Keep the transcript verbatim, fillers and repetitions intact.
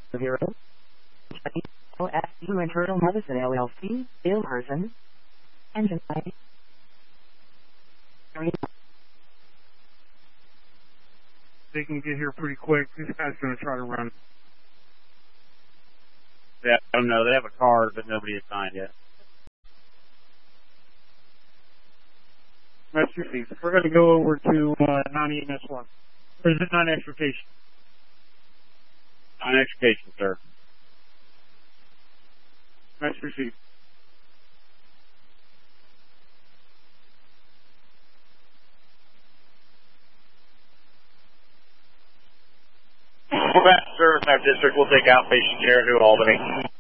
Zero. O S U Internal Medicine L L C, salesperson. Engine light. They can get here pretty quick. This guy's going to try to run. Yeah, I don't know. They have a card, but nobody has signed yet. Master Chief, we're going to go over to uh, non-E M S one. Or is it non-extrication? Non-extrication, sir. Master Chief. We're back to Service Map District. We'll take outpatient care to Albany.